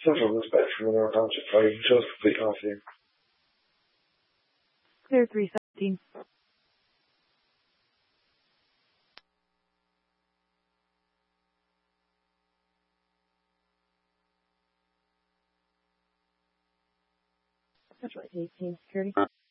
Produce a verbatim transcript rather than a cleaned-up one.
Central is back from Monroe Township fighting Joseph Lee Coffee. Clear three seventeen. Central eighteen security.